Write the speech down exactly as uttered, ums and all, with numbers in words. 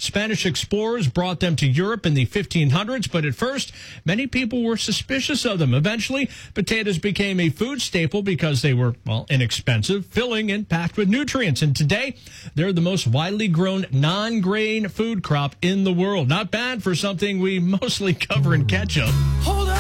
Spanish explorers brought them to Europe in the fifteen hundreds, but at first, many people were suspicious of them. Eventually, potatoes became a food staple because they were, well, inexpensive, filling, and packed with nutrients. And today, they're the most widely grown non-grain food crop in the world. Not bad for something we mostly cover in ketchup. Hold up.